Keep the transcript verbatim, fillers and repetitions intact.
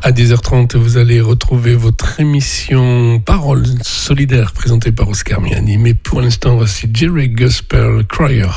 À dix heures trente, vous allez retrouver votre émission Paroles solidaires présentée par Oscar Miani. Mais pour l'instant, voici Jerry Gospel Crier.